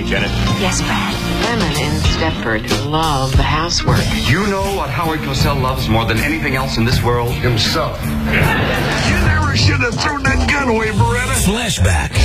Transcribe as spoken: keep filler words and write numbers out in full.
Janet. Yes, Brad. Women in Stepford love the housework. You know what Howard Cosell loves more than anything else in this world? Himself. You never should have thrown that gun away, Beretta. Flashback.